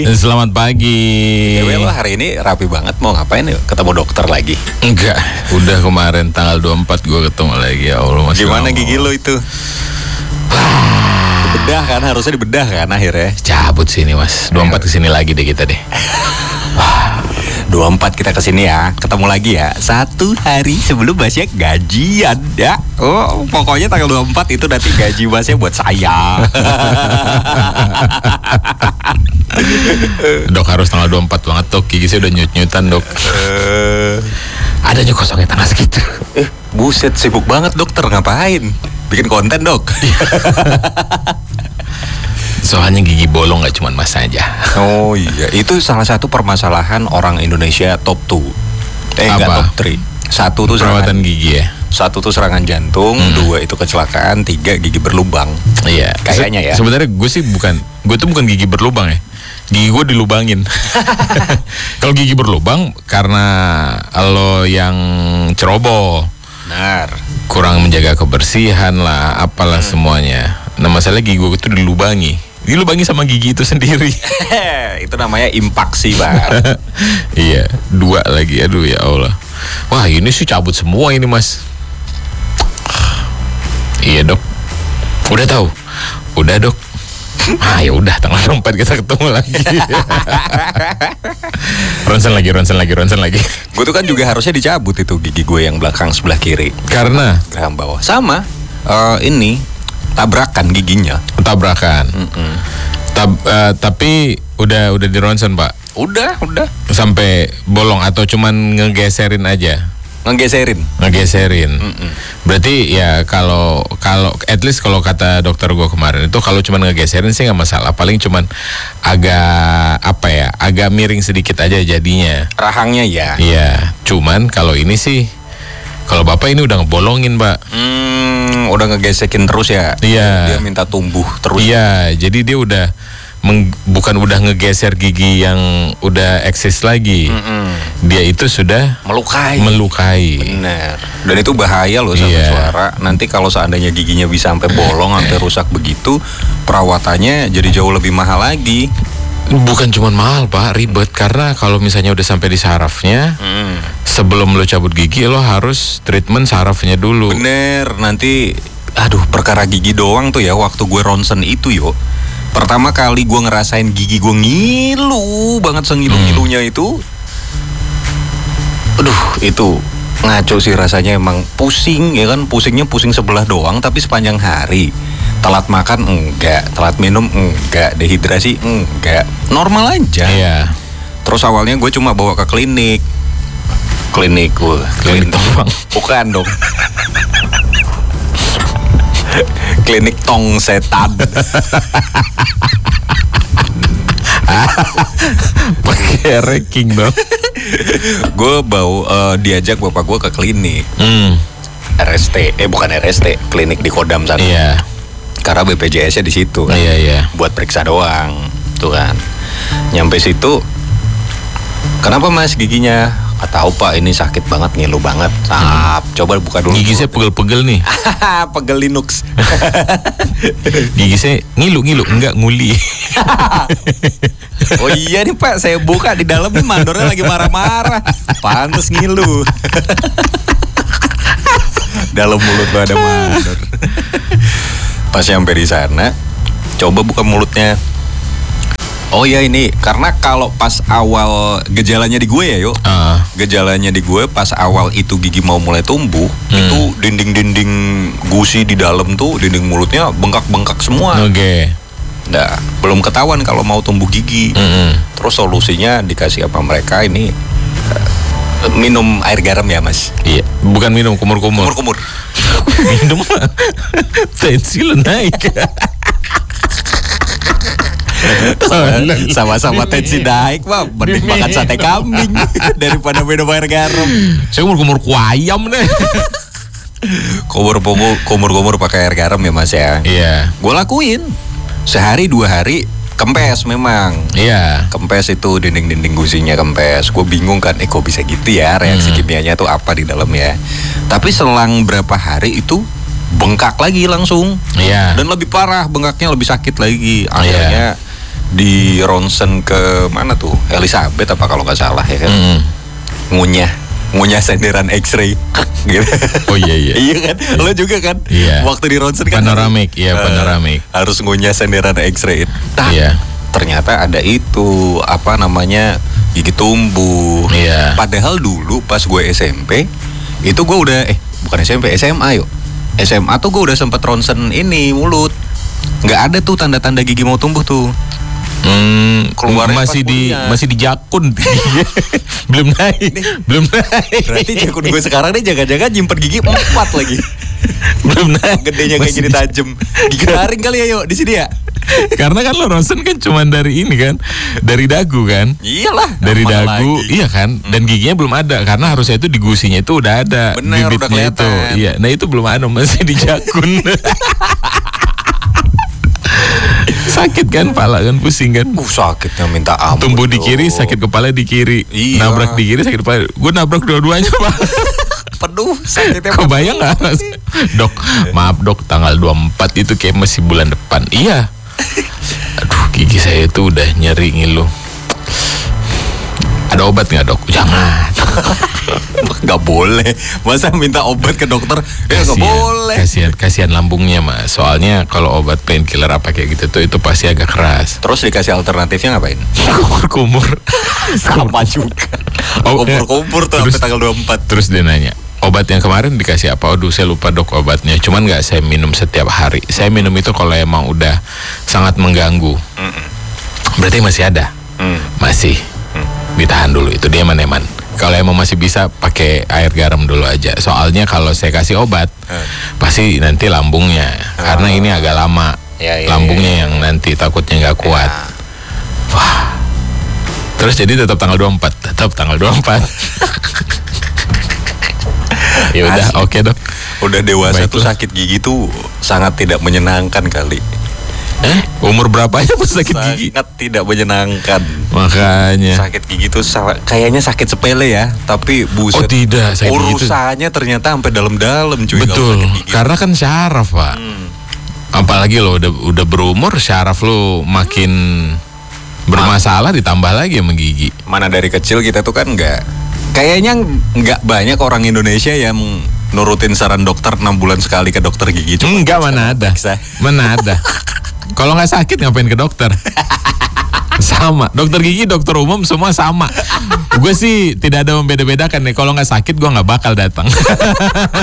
Selamat pagi. Dewe, lo hari ini rapi banget, mau ngapain ya? Ketemu dokter lagi? Enggak, udah kemarin tanggal 24 gue ketemu lagi. Ya Allah, masih gimana lama. gigi lo itu? Dibedah kan, harusnya dibedah kan akhirnya. Cabut sini mas, 24 kesini lagi deh kita deh. 24 kita kesini ya, ketemu lagi ya. 1 hari sebelum Masnya gajian ya. Oh, pokoknya tanggal 24 itu nanti gaji Masnya buat saya. Dok harus tanggal 24 banget dok, gigi saya udah nyut-nyutan dok. Adanya kosongnya tanggal segitu. Buset, sibuk banget dokter, ngapain? Bikin konten dok. Soalnya gigi bolong gak cuma mas aja. Oh iya, itu salah satu permasalahan orang Indonesia top 2. Enggak top 3. 1 tuh perawatan gigi ya. 1 tuh serangan jantung, 2 itu kecelakaan, 3 gigi berlubang. Iya, kayaknya ya. Sebenarnya gue tuh bukan gigi berlubang ya. Gigi gue dilubangin. Kalau gigi berlubang karena lo yang ceroboh. Benar. Kurang menjaga kebersihan lah, apalah semuanya. Nah masalahnya gigi gue tuh dilubangi sama gigi itu sendiri. Itu namanya impaksi bang. Iya, 2 lagi, aduh ya Allah. Wah ini sih cabut semua ini mas. Iya dok. Udah tahu. Udah dok. Ah ya udah tanggal 4 kita ketemu lagi. ronsen lagi. Gue tuh kan juga harusnya dicabut itu gigi gue yang belakang sebelah kiri. Karena geraham bawah. Sama. Ini tabrakan giginya. Tabrakan. Tapi udah di ronsen pak. Udah. Sampai bolong atau cuman ngegeserin aja? Ngegeserin. Berarti ya kalau at least kalau kata dokter gue kemarin itu kalau cuman ngegeserin sih nggak masalah. Paling cuman agak miring sedikit aja jadinya. Rahangnya ya. Iya. Cuman kalau ini sih, kalau bapak ini udah ngebolongin pak. Udah ngegesekin terus ya. Iya. Dia minta tumbuh terus. Iya. Jadi dia udah bukan udah ngegeser gigi yang udah eksis lagi. Dia itu sudah melukai. Benar. Dan itu bahaya loh sampai suara. Nanti kalau seandainya giginya bisa sampai bolong, sampai rusak begitu, perawatannya jadi jauh lebih mahal lagi. Bukan cuma mahal pak, ribet. Karena kalau misalnya udah sampai di sarafnya, sebelum lo cabut gigi lo harus treatment sarafnya dulu. Bener. Nanti perkara gigi doang tuh ya. Waktu gue ronsen itu pertama kali gue ngerasain gigi gue ngilu banget, sengilu-ngilunya itu. Itu ngaco sih rasanya, emang pusing ya kan. Pusingnya pusing sebelah doang, tapi sepanjang hari. Telat makan enggak, telat minum enggak, dehidrasi enggak, normal aja. Iya. Terus awalnya gue cuma bawa ke klinik Tong. Bukan dong. Klinik tong setan. Pakai ranking dong. Gue diajak bapak gue ke klinik. RST, bukan RST, klinik di Kodam sana. Iya. Karena BPJS-nya di situ. Iya. Buat periksa doang, tuh kan. Nyampe situ, kenapa mas giginya? Gak tahu pak, ini sakit banget, ngilu banget. Coba buka dulu. Gigi saya pegel-pegel nih. Pegel Linux. Gigi saya ngilu, enggak nguli. Oh iya nih pak, saya buka di dalam nih mandornya lagi marah-marah. Pantes ngilu. Dalam mulut lo ada mandor. Pas sampai di sana, coba buka mulutnya. Oh iya ini, karena kalau pas awal gejalanya di gue ya gejalanya di gue pas awal itu gigi mau mulai tumbuh, itu dinding-dinding gusi di dalam tuh, dinding mulutnya bengkak-bengkak semua. Oke. Nah, belum ketahuan kalau mau tumbuh gigi. Terus solusinya dikasih apa mereka ini, minum air garam ya mas. Iya, bukan minum kumur-kumur. Minum tensi lo naik. Sama-sama tensi naik mah, mending makan sate kambing daripada minum air garam. Saya kumur-kumur ayam deh. Kumur pakai air garam ya mas ya. Iya. Gue lakuin sehari 2 hari, kempes memang. Iya. Kempes itu dinding-dinding gusinya kempes. Gue bingung kan, kok bisa gitu ya, reaksi kimianya tuh apa di dalam ya. Tapi selang berapa hari itu bengkak lagi langsung. Iya. Dan lebih parah, bengkaknya lebih sakit lagi. Akhirnya di ronsen ke mana tuh? Elizabeth apa kalau nggak salah ya kan? Ngunyah senderan X-ray gitu. Oh iya. Iya kan? Lo juga kan? Iya. Waktu di ronsen kan Panoramik, panoramik. harus ngunyah senderan X-ray. Iya. Ternyata ada itu apa namanya gigi tumbuh. Iya. Padahal dulu pas gue SMP itu gue udah bukan SMP, SMA yuk. SMA tuh gue udah sempet ronsen ini mulut. Nggak ada tuh tanda-tanda gigi mau tumbuh tuh. Keluarnya masih di jakun. belum naik. Berarti jakun gue sekarang nih jaga-jaga nyimpen gigi 4 lagi. Belum naik. Gedenya kayak gini tajem. Gigi taring kali ya yuk di sini ya. Karena kan lo ronsen kan cuman dari ini kan, dari dagu kan. Iyalah. Dari dagu, lagi. iya kan. Dan giginya belum ada karena harusnya itu di gusinya itu udah ada. Bener, udah bibitnya itu. kelihatan. Iya, nah itu belum ada, masih di jakun. Sakit kan, pala kan, pusing kan. Sakitnya minta ampun. Tumbuh di kiri, sakit kepala di kiri. Iya. Nabrak di kiri, sakit kepala. Gue nabrak dua-duanya, Pak. Penuh sakitnya. Kebayang nggak? Dok, maaf dok, tanggal 24 itu kayak masih bulan depan. Iya. Aduh, gigi saya itu udah nyeri ngilu. Ada obat nggak dok? Jangan. Nggak boleh. Masa minta obat ke dokter? Ya nggak boleh. Kasihan lambungnya mas. Soalnya kalau obat painkiller apa kayak gitu tuh itu pasti agak keras. Terus dikasih alternatifnya ngapain? Kumur. Sama juga. Kumpur-kumpur tuh Terus- sampai tanggal 24. Terus dia nanya, obat yang kemarin dikasih apa? Aduh saya lupa dok obatnya. Cuman nggak saya minum setiap hari. Saya minum itu kalau emang udah sangat mengganggu. Berarti masih ada? Masih. Ditahan dulu, itu dia eman-eman. Kalau emang masih bisa pakai air garam dulu aja. Soalnya kalau saya kasih obat pasti nanti lambungnya. Karena ini agak lama. Ya, Lambungnya yang nanti takutnya nggak kuat. Wah. Terus jadi tetap tanggal 24. Tetap tanggal 24. Ya udah, Asik. oke dok. Udah dewasa tuh Baiklah. sakit gigi tuh sangat tidak menyenangkan kali. Umur berapa aja pas sakit gigi? Sangat tidak menyenangkan. Makanya. Sakit gigi tuh kayaknya sakit sepele ya, tapi Oh buset. tidak, sakit gigi itu. Urusannya ternyata sampai dalam-dalam cuy. kalau Betul, sakit gigi. karena kan syaraf pak. Apalagi lo udah berumur, syaraf lo makin bermasalah, ditambah lagi sama gigi. Mana dari kecil kita tuh kan kayaknya nggak banyak orang Indonesia yang nurutin saran dokter 6 bulan sekali ke dokter gigi. Cuma Enggak, mana ada. periksa. Mana ada. Kalau nggak sakit ngapain ke dokter? Sama, dokter gigi, dokter umum semua sama. Gue sih tidak ada membeda-bedakan nih. Kalau nggak sakit gue nggak bakal datang.